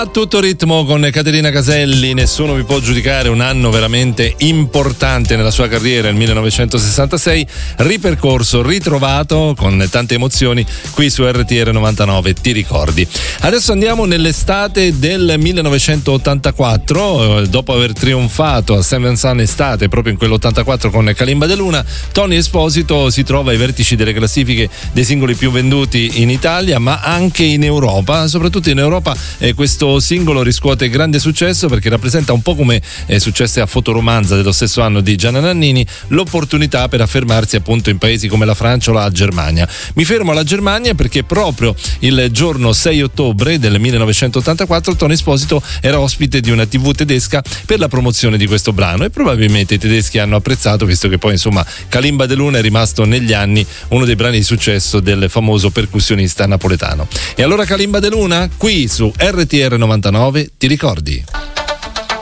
A tutto ritmo con Caterina Caselli, nessuno vi può giudicare, un anno veramente importante nella sua carriera, il 1966, ripercorso, ritrovato con tante emozioni qui su RTR 99, ti ricordi. Adesso andiamo nell'estate del 1984, dopo aver trionfato a Seven Sun estate proprio in quell'84 con Kalimba de Luna, Tony Esposito si trova ai vertici delle classifiche dei singoli più venduti in Italia ma anche in Europa, soprattutto in Europa. Questo singolo riscuote grande successo perché rappresenta un po' come successe a Fotoromanza dello stesso anno di Gianna Nannini, l'opportunità per affermarsi appunto in paesi come la Francia o la Germania. Mi fermo alla Germania perché proprio il giorno 6 ottobre del 1984 Tony Esposito era ospite di una TV tedesca per la promozione di questo brano e probabilmente i tedeschi hanno apprezzato, visto che poi insomma Kalimba de Luna è rimasto negli anni uno dei brani di successo del famoso percussionista napoletano. E allora Kalimba de Luna qui su RTR 99, ti ricordi?